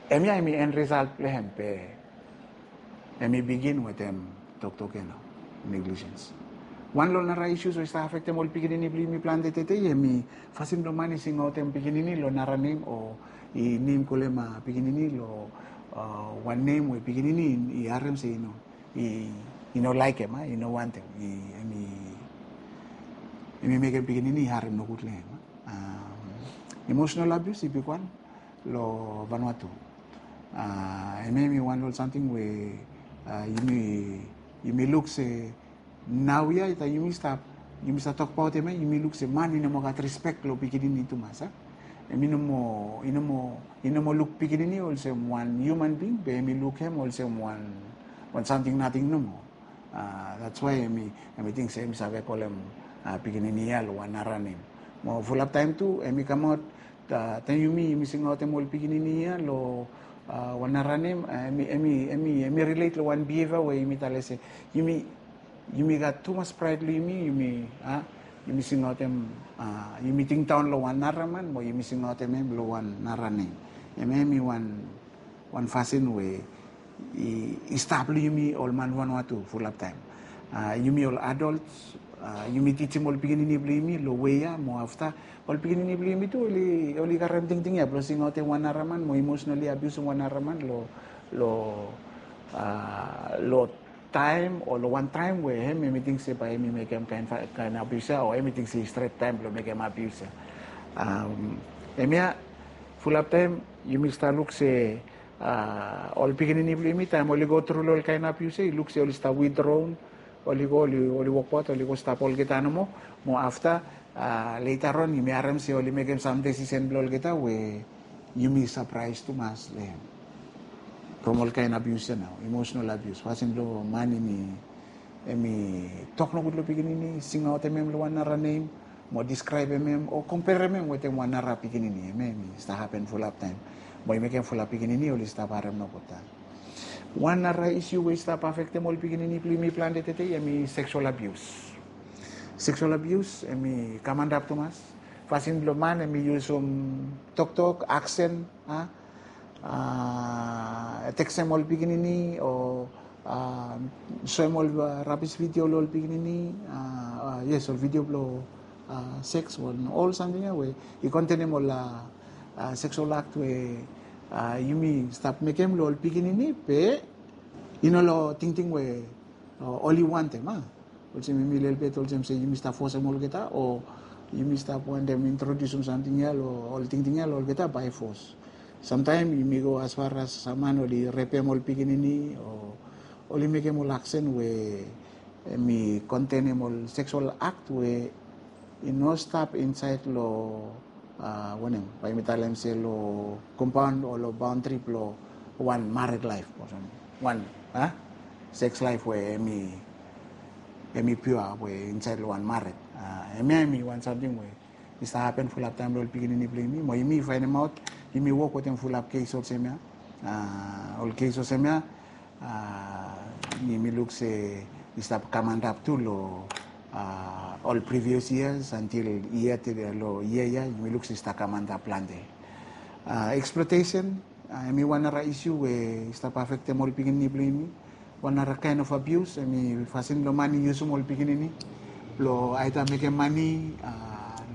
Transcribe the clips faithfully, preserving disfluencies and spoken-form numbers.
emi emi end result lehem pe emi begin with them tok tok no negligence. One lo nara issues o sta affecte mol pikinini mi plan de tete emi fasim do mani sing otem pikinini lo nara name o i name ko le ma pikinini lo uh, one name we pikinini i arem se ino i you know like him, you know one thing i emi emi make pikinini harem no gut le um, emotional abuse ipi kwan lo Vanuatu. Uh, and maybe one or something where uh, you may you may look say now yeah that you may stop you may start talk about it you may look say man you know mo got respect lo pikinin itu masa and you know mo you know mo you know mo look pikinin also one human being but you may look him also one one something nothing no more uh, that's why I mean I mean think same sabi ko lang uh, pikinin niya lo one naranim mo full up time too and me come out ta tayo mi missing out mo pikinin niya lo uh, wanaranim emi emi emi emi relate lo one behavior way imi tale se yumi yumi got too much pride lo yumi yumi ah yumi singotem ah yumi ting town lo one naraman mo yumi singotem em lo one naranim emi emi one one fasin way i stable yumi all man one watu full up time uh, yumi all adults uh, yumi teach mo pigini ni yumi lo way mo after all pigini ni yumi tu oli oli karam ting ting ya pero singote one naraman mo emotionally abuse one naraman lo lo uh, lo time or lo one time where him meeting se pa him make him kind kind abuse or anything se straight time lo make him abuse um emia full up time yumi sta look se uh, all pigini ni yumi time oli go through lo kind abuse look se oli sta withdrawn oli go oli oli walk out oli go stop all kita no mo mo after uh, later on yumi aram si oli make him some decision blol kita we yumi surprise to mas le from all kind abuse now emotional abuse fasin lo mani mi emi talk no gudlo pigini ni singa ote mem lo wana name mo describe mem o compare mem with one nara pigini ni mem sta happen full up time mo make him full up pigini ni oli sta param no kota one nara issue we sta perfect mo pigini ni mi plan de tete emi sexual abuse sexual abuse emi kamandap Thomas fasin lo man emi use um tok tok accent ha uh, text mo pigini ni o uh, show mo uh, rapid video lo pigini ni uh, uh, yes or video lo uh, sex or all something way i content mo la uh, sexual act we uh, yumi stop make him lo pigini ni pe ino lo ting ting we uh, only one time ah kasi mi lel pe tol say yumi stop force mo kita o yumi stop when them introduce something else or all ting ting else kita by force. Sometimes you may go as far as saman oli repe mo pikinini o oli make mo accent we mi contain mo sexual act we in no stop inside lo uh, wanem pa imitalem se lo compound o lo boundary lo one married life one ah huh? Sex life we mi emi pure we inside lo one married uh, emi emi one something we this happen full up time lo pikinini play me mo imi find them out imi work with them full up case of semia uh, all case of semia uh, imi look say stop command up to lo uh, all previous years until year to lo year ya imi look say stop command up plan de uh, exploitation uh, imi one ra issue we stop affect them all pigin ni blame one ra kind of abuse imi fasin lo money use mo pigin ni lo aita make money uh,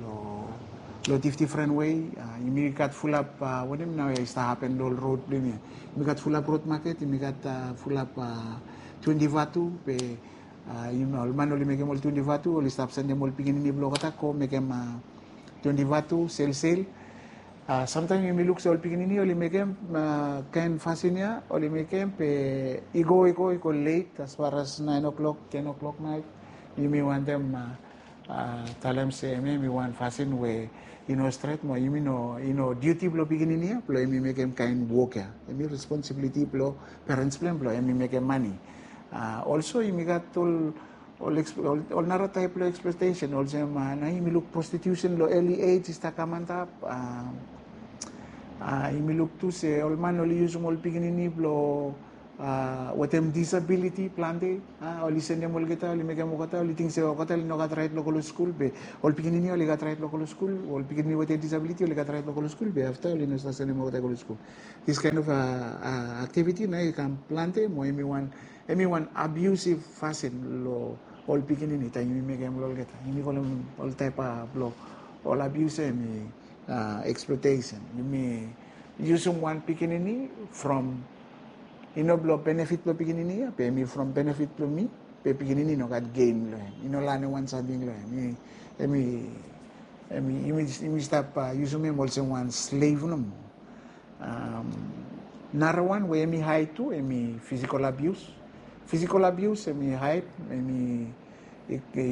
lo different way uh, imi got full up uh, what him now is happen all road imi imi got full up road market imi got uh, full up uh, twenty vatu pe uh, you know man oli make mol twenty vatu oli stop send mol pigin ni block ta ko make ma twenty vatu sell sell uh, sometimes imi look all pigin ni oli make uh, can fasinia oli make pe igo igo igo late as far as nine o'clock ten o'clock night imi want them uh, uh, talem se imi want fasin we you know straight mo you know you know duty blo begini niya blo emi make him kind work ya emi responsibility blo parents plan blo emi make him money uh, also emi got all all, all, all nara type lo exploitation also man uh, emi look prostitution lo early age ista kamantap uh, uh, emi look to say all man only use all begini ni blo uh, with them disability plante ah oli sende mol kita oli mega mo kata oli ting se kata oli no gat right local school be ol pikini ni oli gat right local school ol pikini with disability oli gat right local school be after oli no sa sende mo kata local school this kind of uh, uh, activity na you can plante mo emi one emi one abusive facet lo ol pikini ni tayo mi mega mo kita ini kolom ol type of lo ol abuse emi uh, exploitation emi using one pikini ni from ino blo benefit lo pikinini pe mi from benefit lo mi pe pikinini no gat gain lo ino lane one sabing lo mi emi emi imi imi stop uh, usume mol se one slave no um another one we emi high to emi physical abuse physical abuse emi high emi i, i,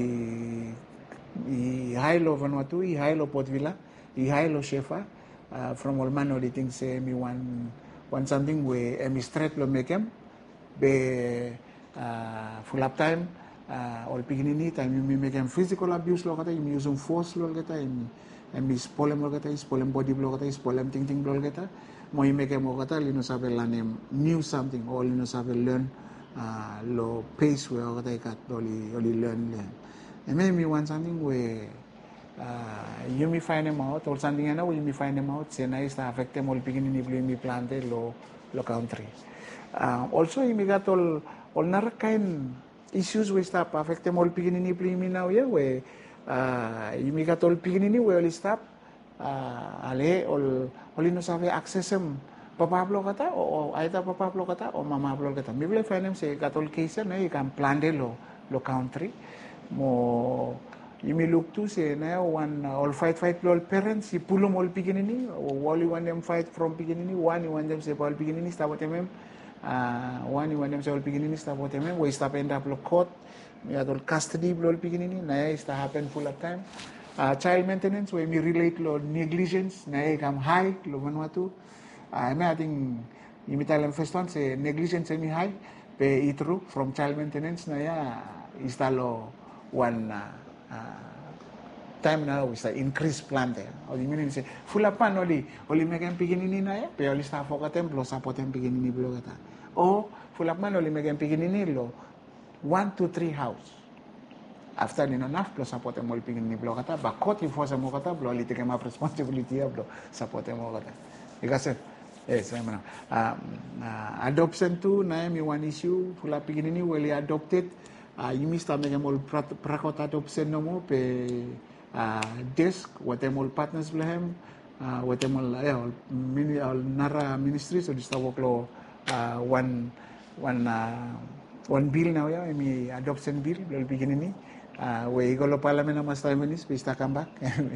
i high lo Vanuatu i high lo Port Vila i high lo Shefa uh, from all manner of things emi one one something we emi straight lo mekem be uh, full up time uh, all pikinini time mi mekem physical abuse lo kata imi using force lo kata imi emi spolem lo kata spolem body lo kata spolem ting ting lo kata mo i mekem lo kata lino sabe lanem new something or lino sabe learn uh, lo pace we kata ikat oli oli learn learn emi mi one something we Uh, you may find them out or something na you may find them out say na is affect them all pigini ni mi plante lo lo country uh, also you may got all all nar kind issues we stop affect them all pigini ni mi now yeah we uh, you may got all pigini ni we all stop uh, ale all all no sabe access them papablo kata o aita papablo kata o mamablo kata mi will find them say got all case na you can plante lo lo country mo Imi look to say na one uh, all fight fight all parents si pulom all piginini wali one them fight from piginini one one them say all piginini stop what them uh one one them say all piginini stop what them we stop end up lo court me all custody all piginini na is to happen full of time uh, child maintenance we me relate lo negligence na come high lo Vanuatu uh, I think imi talam first one say negligence semi high pe itru from child maintenance na ya is lo one uh, Uh, time now is the increased plante. Oli meaning say full pan oli oli megan piginini na ya pe oli sta foka templo sa potem piginini blo kata. O full pan oli megan piginini lo one to three house. After ni enough plus sa potem oli piginini blo kata ba koti fo sa mo kata blo oli take ma responsibility blo sa potem mo kata. Because eh say mana uh, uh, adoption too na mi one issue full piginini well adopted Uh, you must have mol prakot adoption no mo pe uh, desk watemol partners blehem uh, watemol ya mini al nara ministry so dista woklo uh, one one uh, one bill now ya mi adoption bill bel begin ini uh, we golo parliament na mas time is pista comeback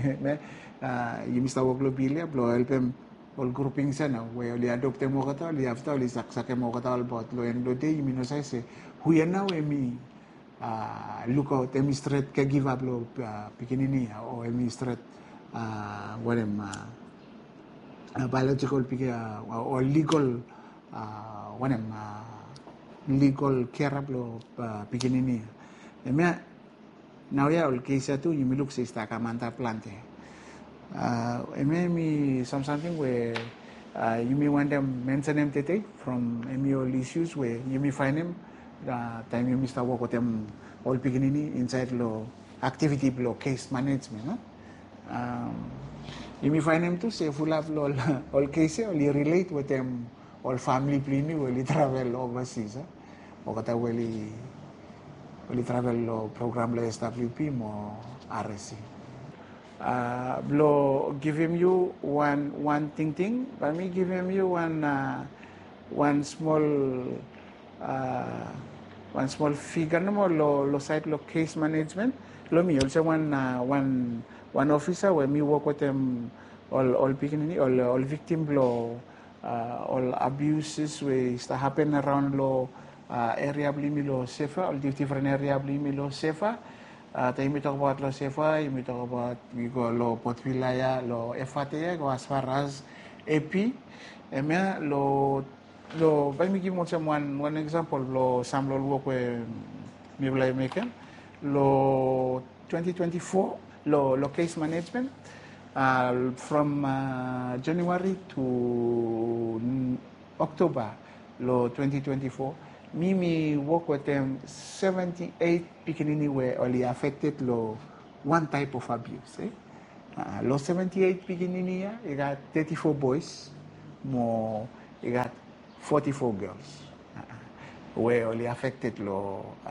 uh, you must have woklo bill ya blo helpem all grouping sana we oli adopte mo kata oli after oli saksak mo kata al bot lo en do day mi no say se huya now emi Uh, look out emi straight ke give up lo uh, pikinini o emi straight uh, what am uh, uh, biological uh, or legal uh, what am uh, legal care lo uh, pikinini emi now ya ol case tu you look say sta kamanta plante uh, emi mi something where uh, you may want them mention them tete from emi all issues where you may find them uh, time you must work with them all beginning inside lo activity lo case management no? um, you may find them to say full of all, all cases only relate with them all family plini will travel overseas eh? O kata will will travel lo program lo S W P mo R S C uh, blo give him you one one thing thing but me give him you one uh, one small uh, one small figure no more lo lo site lo case management lo me also one uh, one one officer where me work with them all all beginning all all victim lo uh, all abuses we start happen around lo uh, area blimi lo safer all different area blimi lo safer uh, tayo mi talk about lo safer you talk about we go lo Port Vila lo F A T go as far as A P emia lo lo by me give one one example lo sam lo work we mi blay maker lo twenty twenty-four lo lo case management uh, from uh, January to October lo twenty twenty-four, me me work with them seventy-eight pikinini were only affected lo one type of abuse. Eh? Uh, lo seventy-eight pikinini ya, you got thirty-four boys, more you got forty-four girls. Uh, were only affected lo uh,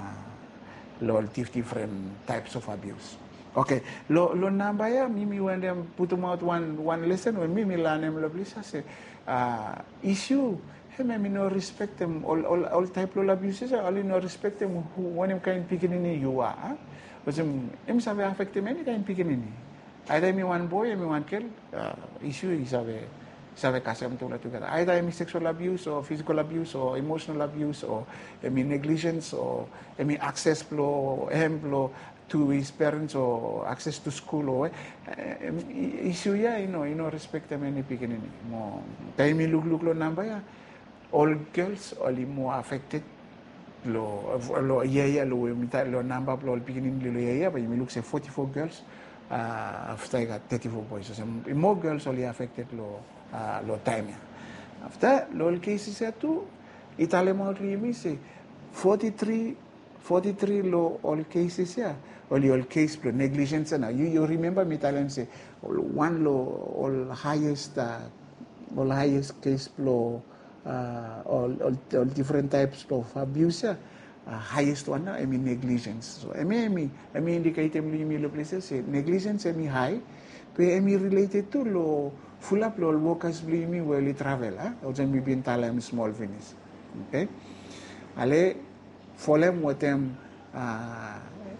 lo different types of abuse. Okay, lo lo number ya, mimi when them put them out one one lesson when mimi learn them lo please say uh, issue hey me no respect them all all all type of abuses all no respect them who when them kind pikinini you are but them em sabe affect them any kind pikinini either me one boy me one girl uh, issue is sabe sabe kasam to together either me sexual abuse or physical abuse or emotional abuse or me negligence or me access flow emplo to his parents or access to school or uh, issue ya you know you know respect them any pikinini mo time me look look lo number ya all girls only more affected lo lo yeah lo mita lo number lo pikinini lo yeah but me look say forty-four girls uh, after I got thirty-four boys so more girls only affected lo uh, lo time ya after lo cases ya too Italy mo me say forty-three forty-three lo all cases ya only all case lo negligence na you you remember me Italian say one lo all highest uh, all highest case lo uh, all, all all different types of abuse uh, highest one na I mean negligence so I mean I mean I mean indicate me me lo places say negligence I mean high but I mean related to lo full up lo workers bli me well travel ah o jan mi bin talam small finish okay ale folem wotem uh,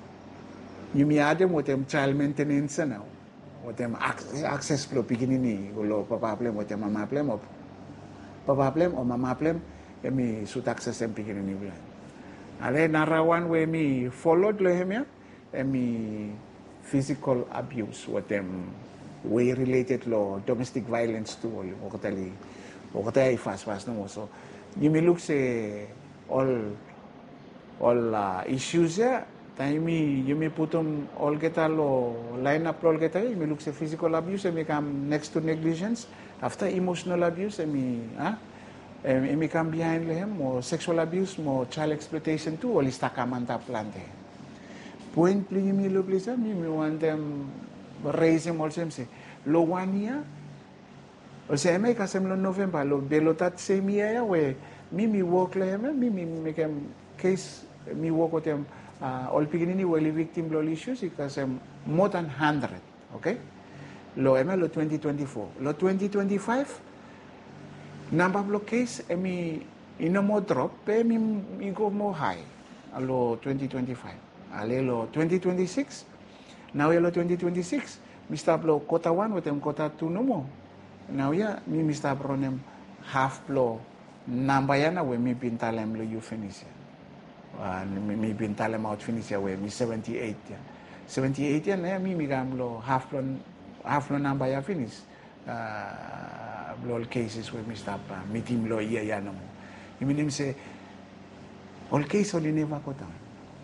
you mi adem wotem child maintenance na wotem access lo pikinini lo papa plem wotem mama plem o papa plem o mama plem emi sut access em pikinini bla ale narawan we mi followed lo hemia emi physical abuse wotem way related lo domestic violence to o katali o katay fast fast no so you mi look say all all uh, issues ya time you may put on all get lo line up all get you may look say physical abuse and come next to negligence after emotional abuse and me ah and me come behind him or sexual abuse more child exploitation too all ista kamanta plante point pli me lo please me me want them raise him also say lo one year o sea me kasem lo November lo belotat same year we me me work le me me me can case me work with them uh, all pikinini wali victim lo issues because um, more than one hundred okay lo ema lo twenty twenty-four lo twenty twenty-five number of lo case emi ino mo drop pe mi mi go more high lo twenty twenty-five ale lo twenty twenty-six now lo twenty twenty-six mi stop lo quota one with them quota two no more now ya mi mi stop ronem half lo number yana we mi pintalem lo you finish uh, mi, mi pintalem out finish ya we mi seventy-eight ya seventy-eight ya na mi mi gam lo half lo half lo number ya finish uh, lo cases we mi stop uh, mi team lo ya ya no mo I mean say all case only never cut down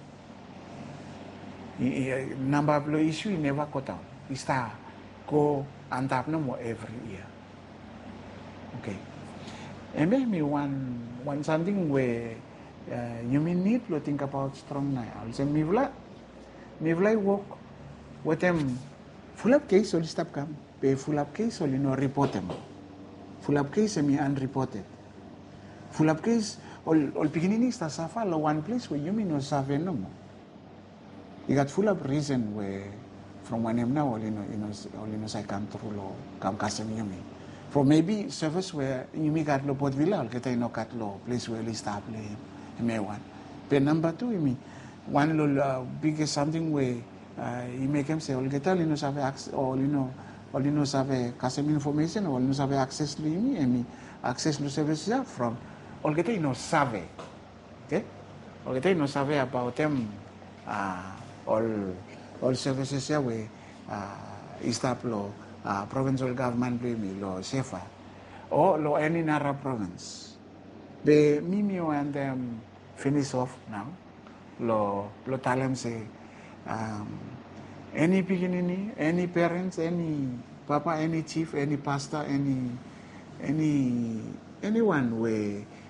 I, number of lo issue never cut down ista go and tap no more every year okay and maybe one one something where uh, you may need to think about strong now. Also, me vla, me vla work with them full up case only stop come, pay full up case only no report them. Full up case me unreported. Full up case all all beginning start suffer lo one place where you may no suffer no more. You got full up reason where from when I'm now only no you know only no say come through lo come custom you mean. For maybe service where you may got lo pot villa, get I no cut lo place where they start play me one. But number two, you mean one lo uh, biggest something where uh, you make them say all get all you know have access or you know all you know have custom information or you know have access to me and me access to service yeah, from all get you know survey. Okay? All get you know survey about them uh, all all services yeah where uh, is that lo Uh, provincial government play me lo sefa or lo any nara province the mimio and them finish off now lo lo talem say um, any beginning any parents any papa any chief any pastor any any anyone where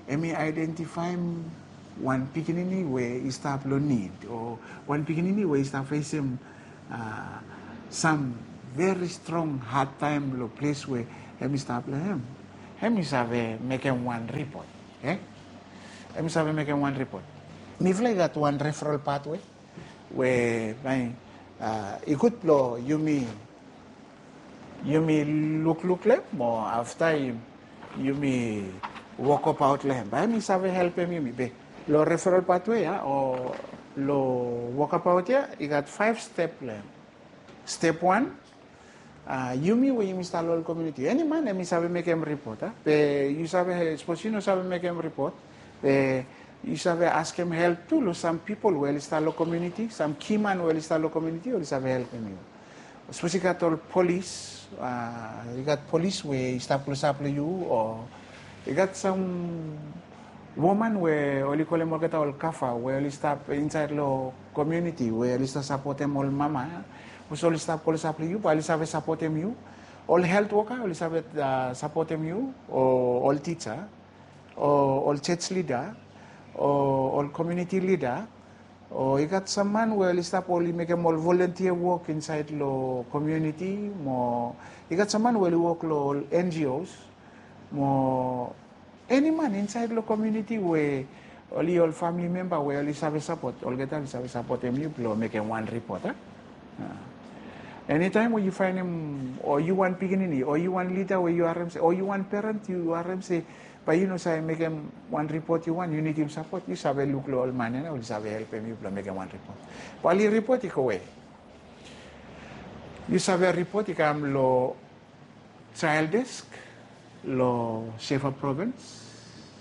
emi identify one pikinini where he start lo need or one pikinini where he start facing uh, some very strong hard time lo place where emi start lo him. Emi sabe make him one report. Eh? Emi sabe make him one report. Me fly got one referral pathway where my uh, ikut lo you me you me look look like more after you you me walk up out lem. But me sabe help him you me be lo referral pathway ya or lo walk up out ya. You got five step lem. Step one, uh, you me where you me start all community. Any man me sabe make him report. Ah, be you sabe suppose you know sabe make him report. Be you sabe ask him help too. Lo some people where he start lo community, some key man where he start lo community, or he sabe help him you. Suppose you got all police. Uh, you got police where you start close up to you, or you got some woman where only call them get all kafa where you start inside the community where you start support them all mama, who only start close up to you, but you start support them you, all health worker, you start uh, support them you, or all teacher, or all church leader, or all community leader. Or you got some man where you stop only make them all volunteer work inside the community. More, you got some man where you work all N G Os. More, any man inside the community where only all family member where you have support, all get them support them. You blow make them one report. Huh? Uh, anytime when you find him, or you want beginning, or you want leader where you are, or you want parent, you are say. But you know, say make him one report you want, you need him support, you sabe look lo all man, or you sabe help him, you make him one report. While you report, you go away. You sabe report, you come lo child desk, lo Shefa province.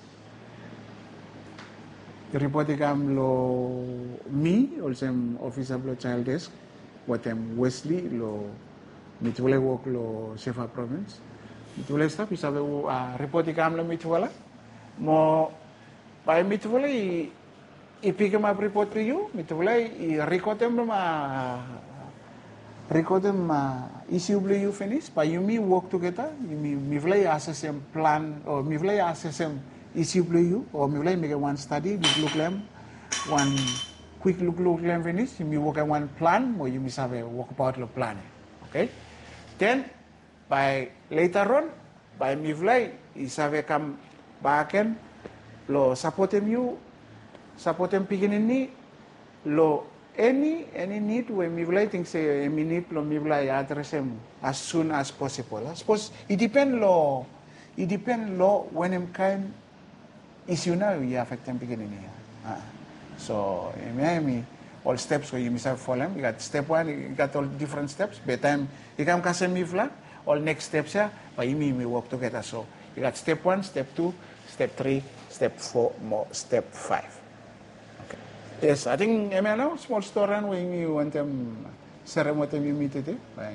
You report, you come lo me, also officer lo child desk, what am Wesley, lo mitule work lo Shefa province. Mitulay staff, isabi uh, report ikam la mitwala. Mo, by mitwala, i-pick him up report to you. Mitwala, i-record him ma, record him ma, issue you finish. By you me work together, you me, mitwala assess him plan, or mitwala assess him issue you, or mitwala make one study, look look them, one quick look look them finish. You me work on one plan, or you me sabi work about the plan. Okay? Then, by later on, by Mivlay, isabe kam baken, lo supportem you, supportem piginin ni, lo any any need where Mivlay thinks say a minute lo Mivlay address him as soon as possible. I suppose it depend lo, it depend lo when him kind issue now you affect him piginin ni. Uh, so me all steps where you must have follow him. You got step one, you got all different steps. By time you come kasi Mivlay. All next steps here, but you me work together. So you got step one, step two, step three, step four, more step five. Okay. Yes, I think I mean now small story and when you want them ceremony me meet it. By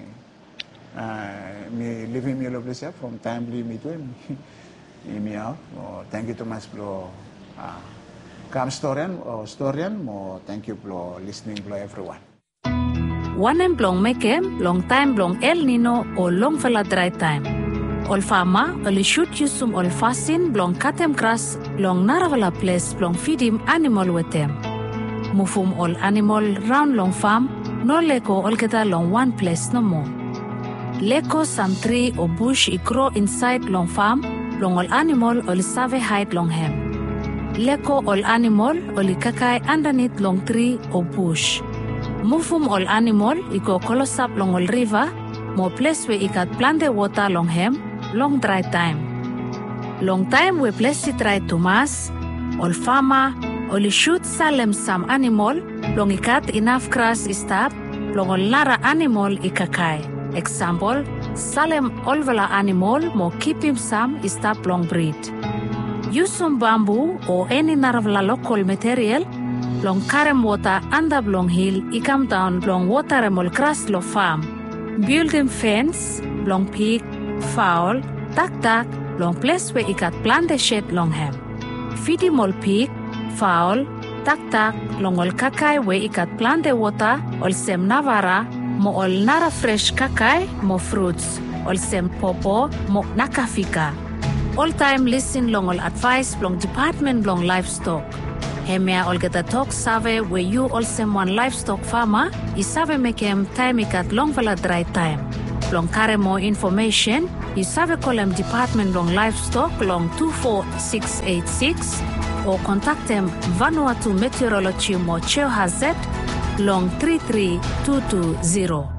uh, me living me love this from timely meet when me out. Oh, thank you to much for uh, come historian or historian. More thank you for listening for everyone. Wanem blong mekem, long time blong El Nino o long fela dry time. Ol fama, oli shoot yusum ol fasin blong katem kras, long naravala place blong feedim animal wetem. Mufum ol animal round long farm, no leko ol keta long one place no more. Leko some tree or bush I grow inside long farm, long ol animal ol save hide long hem. Leko ol animal oli kakai underneath long tree or bush. Mufum all animal, iko kolosap long all river, mo place we ikat plante water long hem, long dry time. Long time we place it dry to mass, all farmer, only shoot salem some animal, long ikat enough grass istap, long all nara animal ikakai. Example, salem olvala animal mo keep him some istap long breed. Use some bamboo or any naravala local material, long karem water under long hill, I come down long water remol grass lo farm. Build him fence, long pig, fowl, duck duck, long place where I got plant the shed long hem. Feed him all pig, fowl, duck duck, long all kakai where I got plant the water, all sem navara, mo all nara fresh kakai, mo fruits, all sem popo, mo nakafika. All time listen long all advice long Department long Livestock. Hemia ol geta talk save where you all one livestock farmer is save make him time ikat long vala dry time. Long carry more information, you save call him Department long Livestock long two four six eight six or contact them Vanuatu Meteorology Mo Cheo Hazet long three three two two zero.